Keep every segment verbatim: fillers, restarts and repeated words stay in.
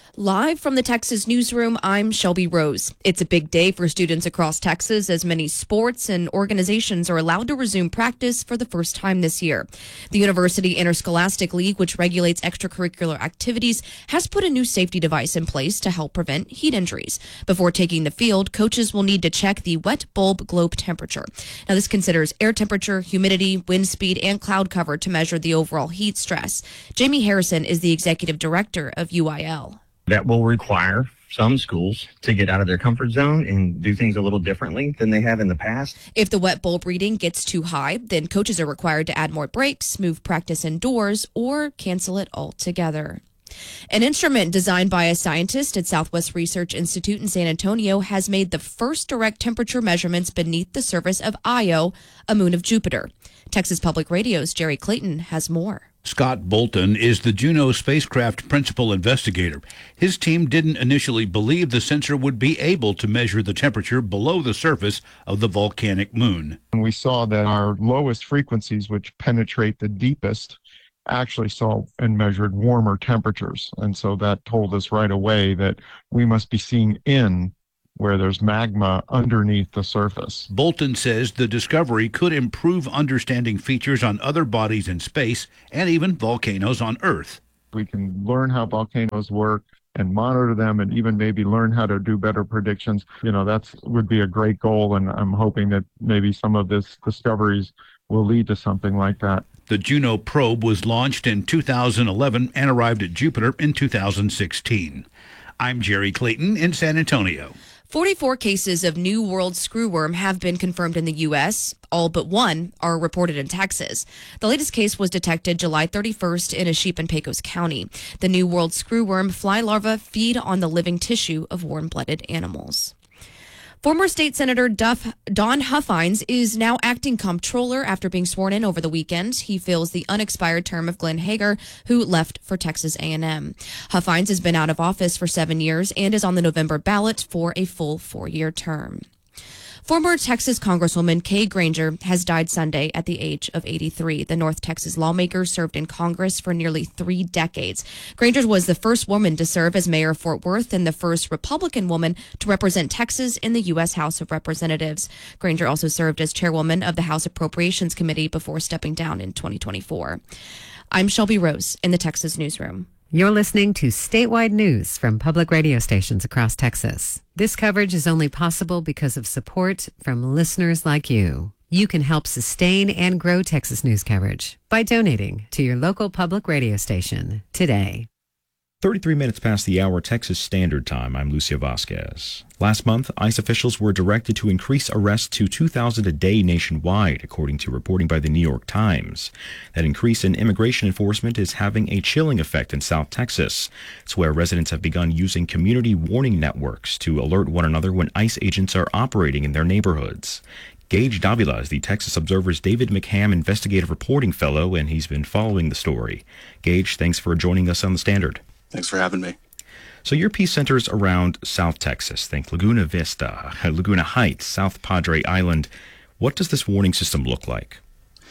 Live from the Texas newsroom, I'm Shelby Rose. It's a big day for students across Texas as many sports and organizations are allowed to resume practice for the first time this year. The University Interscholastic League, which regulates extracurricular activities, has put a new safety device in place to help prevent heat injuries. Before taking the field, coaches will need to check the wet bulb globe temperature. Now, this considers air temperature, humidity, wind speed, and cloud cover to measure the overall heat stress. Jamie Harrison is the executive director of U I L. That will require some schools to get out of their comfort zone and do things a little differently than they have in the past. If the wet bulb reading gets too high, then coaches are required to add more breaks, move practice indoors, or cancel it altogether. An instrument designed by a scientist at Southwest Research Institute in San Antonio has made the first direct temperature measurements beneath the surface of Io, a moon of Jupiter. Texas Public Radio's Jerry Clayton has more. Scott Bolton is the Juno spacecraft principal investigator. His team didn't initially believe the sensor would be able to measure the temperature below the surface of the volcanic moon. And we saw that our lowest frequencies, which penetrate the deepest, actually saw and measured warmer temperatures. And so that told us right away that we must be seeing in where there's magma underneath the surface. Bolton says the discovery could improve understanding features on other bodies in space and even volcanoes on Earth. We can learn how volcanoes work and monitor them and even maybe learn how to do better predictions. You know, that would be a great goal, and I'm hoping that maybe some of these discoveries will lead to something like that. The Juno probe was launched in two thousand eleven and arrived at Jupiter in two thousand sixteen. I'm Jerry Clayton in San Antonio. forty-four cases of New World screwworm have been confirmed in the U S. All but one are reported in Texas. The latest case was detected July thirty-first in a sheep in Pecos County. The New World screwworm fly larvae feed on the living tissue of warm-blooded animals. Former State Senator Duff, Don Huffines is now acting comptroller after being sworn in over the weekend. He fills the unexpired term of Glenn Hager, who left for Texas A and M. Huffines has been out of office for seven years and is on the November ballot for a full four-year term. Former Texas Congresswoman Kay Granger has died Sunday at the age of eighty-three. The North Texas lawmaker served in Congress for nearly three decades. Granger was the first woman to serve as mayor of Fort Worth and the first Republican woman to represent Texas in the U S House of Representatives. Granger also served as chairwoman of the House Appropriations Committee before stepping down in twenty twenty-four. I'm Shelby Rose in the Texas Newsroom. You're listening to statewide news from public radio stations across Texas. This coverage is only possible because of support from listeners like you. You can help sustain and grow Texas news coverage by donating to your local public radio station today. thirty-three minutes past the hour, Texas Standard Time. I'm Lucia Vasquez. Last month, ICE officials were directed to increase arrests to two thousand a day nationwide, according to reporting by the New York Times. That increase in immigration enforcement is having a chilling effect in South Texas. It's where residents have begun using community warning networks to alert one another when ICE agents are operating in their neighborhoods. Gage Davila is the Texas Observer's David McCam Investigative Reporting Fellow, and he's been following the story. Gage, thanks for joining us on The Standard. Thanks for having me. So your piece centers around South Texas. Think Laguna Vista, Laguna Heights, South Padre Island. What does this warning system look like?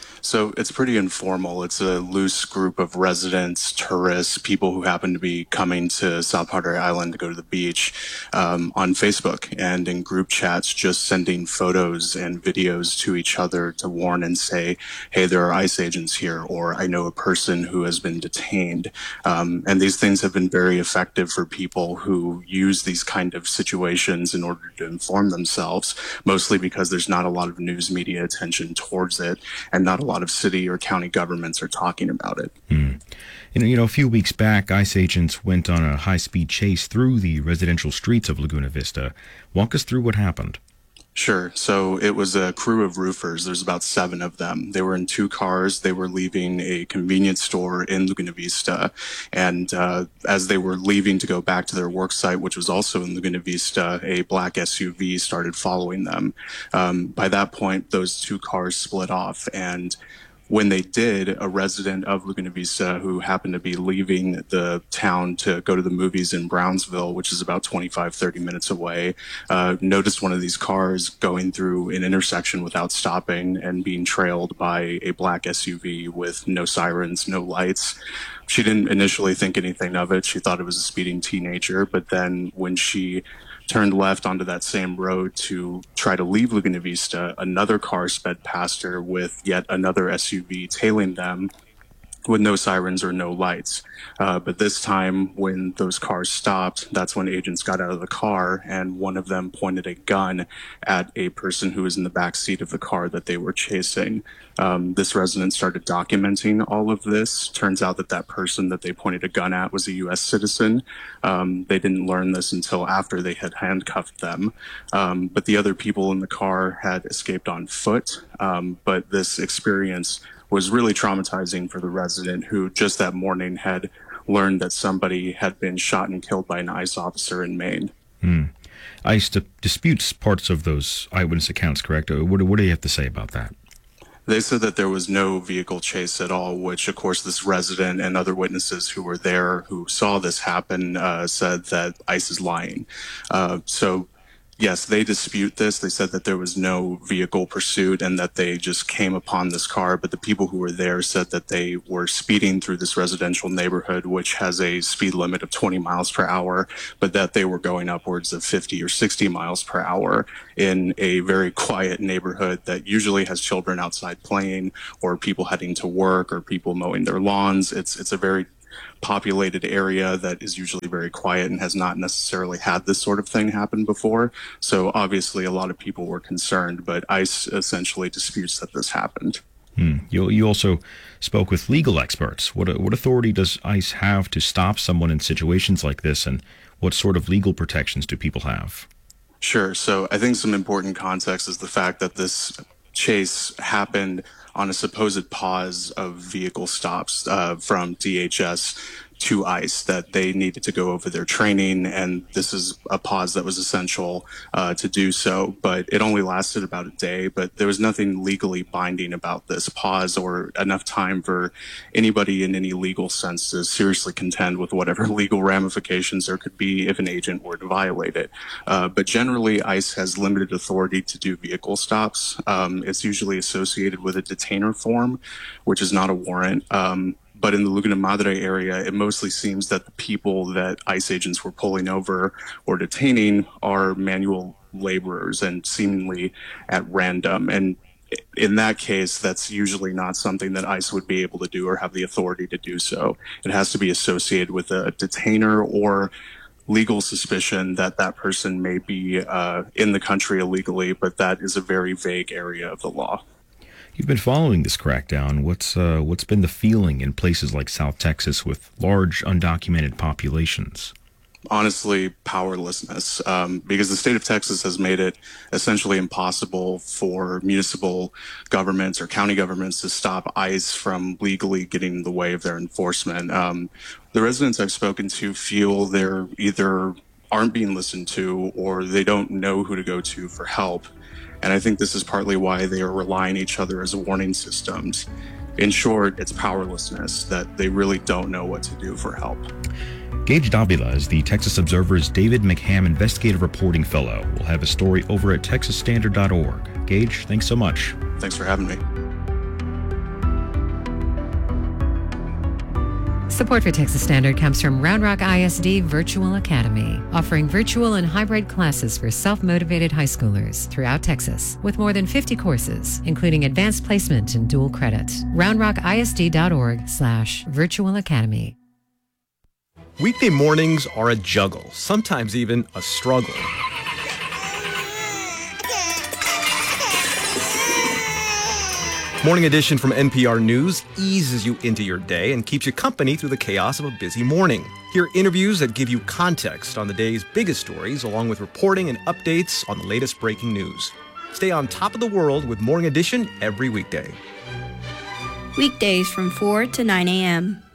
So it's pretty informal. It's a loose group of residents, tourists, people who happen to be coming to South Padre Island to go to the beach um, on Facebook and in group chats, just sending photos and videos to each other to warn and say, hey, there are ICE agents here, or I know a person who has been detained. Um, and these things have been very effective for people who use these kind of situations in order to inform themselves, mostly because there's not a lot of news media attention towards it and not a lot of city or county governments are talking about it. Hmm. And, you know, a few weeks back, ICE agents went on a high-speed chase through the residential streets of Laguna Vista. Walk us through what happened. Sure. So it was a crew of roofers. There's about seven of them. They were in two cars. They were leaving a convenience store in Laguna Vista. And uh, as they were leaving to go back to their work site, which was also in Laguna Vista, a black S U V started following them. Um, by that point, those two cars split off, and When they did, a resident of Laguna Vista who happened to be leaving the town to go to the movies in Brownsville, which is about twenty-five, thirty minutes away, uh, noticed one of these cars going through an intersection without stopping and being trailed by a black S U V with no sirens, no lights. She didn't initially think anything of it. She thought it was a speeding teenager, but then when she turned left onto that same road to try to leave Laguna Vista, another car sped past her with yet another S U V tailing them with no sirens or no lights. Uh, but this time when those cars stopped, that's when agents got out of the car and one of them pointed a gun at a person who was in the back seat of the car that they were chasing. Um, this resident started documenting all of this. Turns out that that person that they pointed a gun at was a U S citizen. Um, they didn't learn this until after they had handcuffed them. Um, but the other people in the car had escaped on foot. Um, but this experience was really traumatizing for the resident who just that morning had learned that somebody had been shot and killed by an ICE officer in Maine. Hmm. ICE di- disputes parts of those eyewitness accounts, correct? What, what do you have to say about that? They said that there was no vehicle chase at all, which, of course, this resident and other witnesses who were there who saw this happen uh, said that ICE is lying. Uh, so yes, they dispute this. They said that there was no vehicle pursuit and that they just came upon this car. But the people who were there said that they were speeding through this residential neighborhood, which has a speed limit of twenty miles per hour, but that they were going upwards of fifty or sixty miles per hour in a very quiet neighborhood that usually has children outside playing or people heading to work or people mowing their lawns. It's, it's a very populated area that is usually very quiet and has not necessarily had this sort of thing happen before. So obviously a lot of people were concerned, but ICE essentially disputes that this happened. Hmm. You, you also spoke with legal experts. What, what authority does ICE have to stop someone in situations like this, and what sort of legal protections do people have? Sure. So I think some important context is the fact that this chase happened on a supposed pause of vehicle stops uh, from D H S to ICE, that they needed to go over their training, and this is a pause that was essential uh, to do so. But it only lasted about a day, but there was nothing legally binding about this pause or enough time for anybody in any legal sense to seriously contend with whatever legal ramifications there could be if an agent were to violate it. Uh, but generally, ICE has limited authority to do vehicle stops. Um, it's usually associated with a detainer form, which is not a warrant. Um, But in the Laguna Madre area, it mostly seems that the people that ICE agents were pulling over or detaining are manual laborers and seemingly at random. And in that case, that's usually not something that ICE would be able to do or have the authority to do so. It has to be associated with a detainer or legal suspicion that that person may be uh, in the country illegally, but that is a very vague area of the law. You've been following this crackdown. What's uh, what's been the feeling in places like South Texas with large undocumented populations? Honestly, powerlessness, um, because the state of Texas has made it essentially impossible for municipal governments or county governments to stop ICE from legally getting in the way of their enforcement. Um, the residents I've spoken to feel they're either aren't being listened to or they don't know who to go to for help. And I think this is partly why they are relying on each other as warning systems. In short, it's powerlessness, that they really don't know what to do for help. Gage Davila is the Texas Observer's David McHam Investigative Reporting Fellow. We'll have a story over at texas standard dot org. Gage, thanks so much. Thanks for having me. Support for Texas Standard comes from Round Rock I S D Virtual Academy, offering virtual and hybrid classes for self-motivated high schoolers throughout Texas, with more than fifty courses, including advanced placement and dual credit. round rock I S D dot org slash virtual academy. Weekday mornings are a juggle, sometimes even a struggle. Morning Edition from N P R News eases you into your day and keeps you company through the chaos of a busy morning. Hear interviews that give you context on the day's biggest stories, along with reporting and updates on the latest breaking news. Stay on top of the world with Morning Edition every weekday. Weekdays from four to nine a.m.